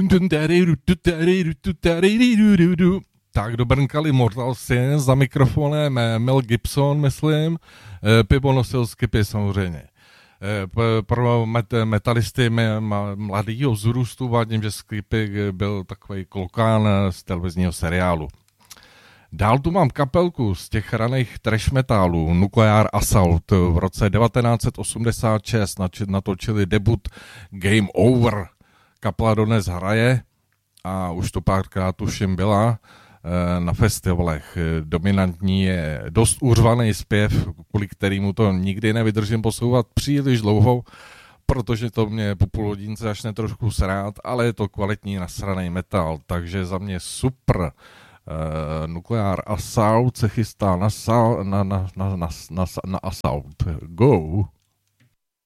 Tak dobrnkali Mortal Sins, za mikrofonem Mel Gibson, myslím. Pivo nosil Skippy samozřejmě. Pro metalisty mladýho vzrůstu vadím, že Skippy byl takový klokán z televizního seriálu. Dál tu mám kapelku z těch raných trash metalů, Nuclear Assault. V roce 1986 natočili debut Game Over. Kapela dodnes hraje a už to párkrát tuším byla na festivalech. Dominantní je dost uřvaný zpěv, kvůli kterému to nikdy nevydržím posouvat příliš dlouho, protože to mě po půl hodince začne trošku srát, ale je to kvalitní nasraný metal, takže za mě super. Nuclear Assault se chystá na Assault. Go!